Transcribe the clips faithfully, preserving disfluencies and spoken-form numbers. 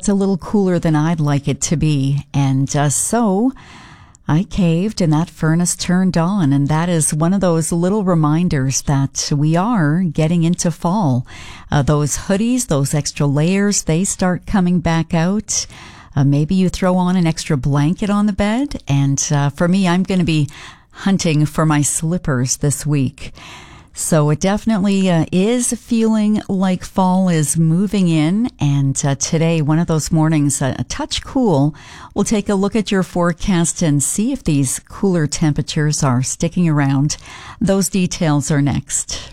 It's a little cooler than I'd like it to be. And uh, so I caved and that furnace turned on. And that is one of those little reminders that we are getting into fall. Uh, those hoodies, those extra layers, they start coming back out. Uh, maybe you throw on an extra blanket on the bed. And uh, for me, I'm going to be hunting for my slippers this week. So it definitely uh, is feeling like fall is moving in. And uh, today, one of those mornings, uh, a touch cool. We'll take a look at your forecast and see if these cooler temperatures are sticking around. Those details are next.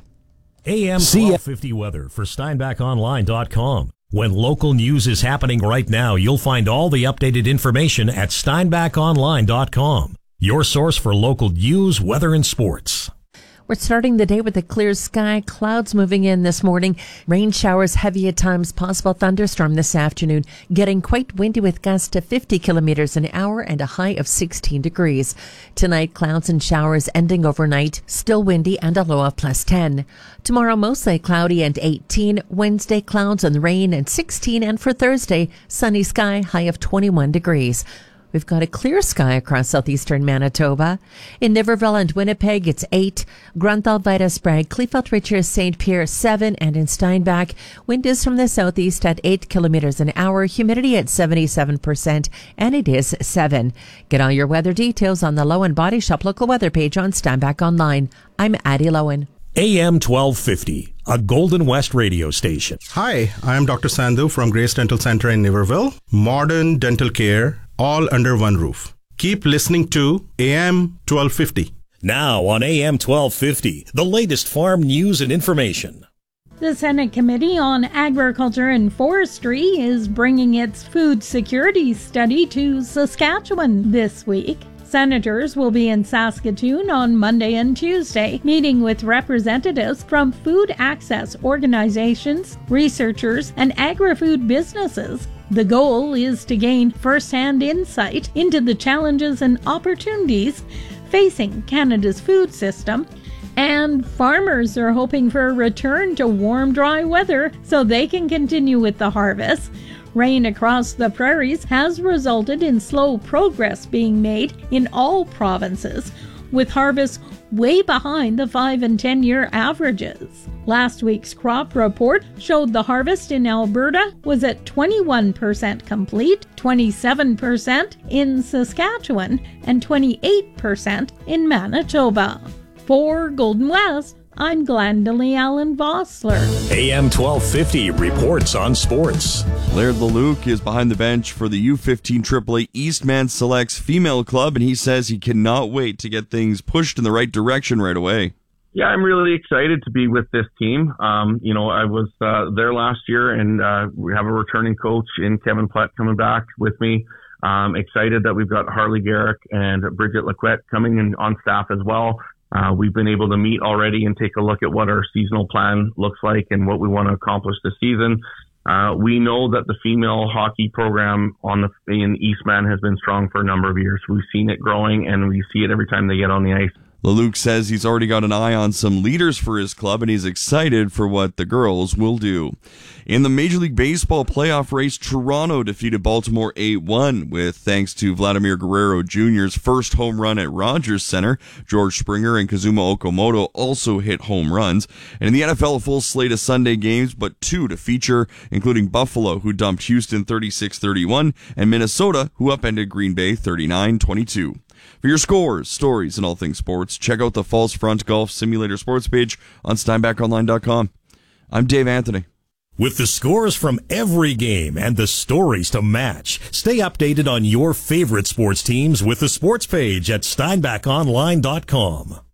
A M twelve fifty weather for Steinbach Online dot com. When local news is happening right now, you'll find all the updated information at Steinbach Online dot com. Your source for local news, weather, and sports. We're starting the day with a clear sky, clouds moving in this morning, rain showers heavy at times, possible thunderstorm this afternoon, getting quite windy with gusts to fifty kilometers an hour and a high of sixteen degrees. Tonight, clouds and showers ending overnight, still windy and a low of plus ten. Tomorrow, mostly cloudy and eighteen. Wednesday, clouds and rain and sixteen. And for Thursday, sunny sky, high of twenty-one degrees. We've got a clear sky across southeastern Manitoba. In Niverville and Winnipeg, it's eight. Grunthal, Vita, Sprague, Kleefeld, Richards, Saint Pierre, seven. And in Steinbach, wind is from the southeast at eight kilometers an hour. Humidity at seventy-seven percent. And it is seven. Get all your weather details on the Lowen Body Shop local weather page on Steinbach Online. I'm Addie Lowen. A M twelve fifty, a Golden West radio station. Hi, I'm Doctor Sandhu from Grace Dental Center in Niverville. Modern dental care, all under one roof. Keep listening to A M twelve fifty. Now on A M twelve fifty, the latest farm news and information. The Senate Committee on Agriculture and Forestry is bringing its food security study to Saskatchewan this week. Senators will be in Saskatoon on Monday and Tuesday, meeting with representatives from food access organizations, researchers, and agri-food businesses. The goal is to gain first-hand insight into the challenges and opportunities facing Canada's food system, and farmers are hoping for a return to warm, dry weather so they can continue with the harvest. Rain across the prairies has resulted in slow progress being made in all provinces, with harvests way behind the five and ten year averages. Last week's crop report showed the harvest in Alberta was at twenty-one percent complete, twenty-seven percent in Saskatchewan, and twenty-eight percent in Manitoba. For Golden West, I'm Glendalee Allen Vossler. A M twelve fifty reports on sports. Laird Leluc is behind the bench for the U fifteen triple A Eastman Selects Female Club, and he says he cannot wait to get things pushed in the right direction right away. Yeah, I'm really excited to be with this team. Um, you know, I was uh, there last year, and uh, we have a returning coach in Kevin Platt coming back with me. Um, excited that we've got Harley Garrick and Bridget Laquette coming in on staff as well. Uh, we've been able to meet already and take a look at what our seasonal plan looks like and what we want to accomplish this season. Uh, we know that the female hockey program on the in Eastman has been strong for a number of years. We've seen it growing, and we see it every time they get on the ice. Leluc says he's already got an eye on some leaders for his club, and he's excited for what the girls will do. In the Major League Baseball playoff race, Toronto defeated Baltimore eight one with thanks to Vladimir Guerrero Junior's first home run at Rogers Center. George Springer and Kazuma Okamoto also hit home runs. And in the N F L, a full slate of Sunday games, but two to feature, including Buffalo, who dumped Houston thirty-six thirty-one, and Minnesota, who upended Green Bay thirty-nine twenty-two. For your scores, stories, and all things sports, check out the False Front Golf Simulator sports page on Steinbach Online dot com. I'm Dave Anthony. With the scores from every game and the stories to match, stay updated on your favorite sports teams with the sports page at Steinbach Online dot com.